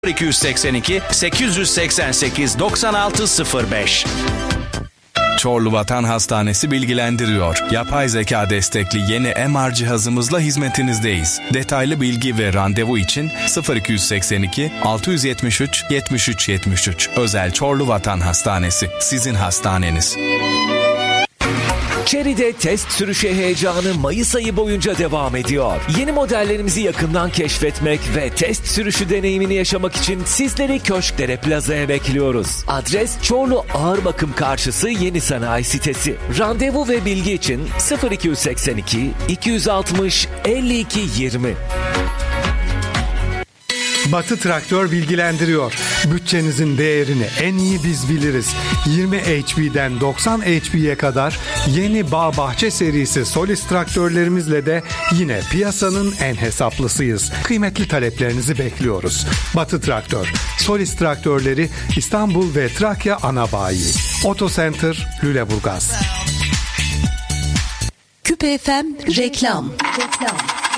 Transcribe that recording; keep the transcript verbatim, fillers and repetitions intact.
iki yüz seksen iki sekiz yüz seksen sekiz doksan altı sıfır beş. Çorlu Vatan Hastanesi bilgilendiriyor. Yapay zeka destekli yeni M R cihazımızla hizmetinizdeyiz. Detaylı bilgi ve randevu için sıfır iki yüz seksen iki altı yüz yetmiş üç yetmiş üç yetmiş üç. Özel Çorlu Vatan Hastanesi. Sizin hastaneniz. Chery'de test sürüşü heyecanı Mayıs ayı boyunca devam ediyor. Yeni modellerimizi yakından keşfetmek ve test sürüşü deneyimini yaşamak için sizleri Köşklere Plaza'ya bekliyoruz. Adres Çorlu Ağır Bakım karşısı Yeni Sanayi Sitesi. Randevu ve bilgi için sıfır iki yüz seksen iki iki yüz altmış elli iki yirmi. Batı Traktör bilgilendiriyor. Bütçenizin değerini en iyi biz biliriz. yirmi H P'den doksan H P'ye kadar yeni Bağ Bahçe serisi Solis traktörlerimizle de yine piyasanın en hesaplısıyız. Kıymetli taleplerinizi bekliyoruz. Batı Traktör, Solis traktörleri İstanbul ve Trakya ana bayi. Auto Center, Lüleburgaz. Küpe F M reklam. Reklam.